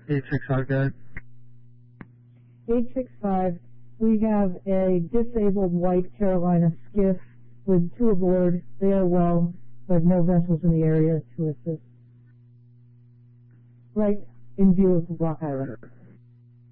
865, guys. 865, we have a disabled white Carolina skiff with 2 aboard. They are well, but no vessels in the area to assist. Right in view of Rock Island.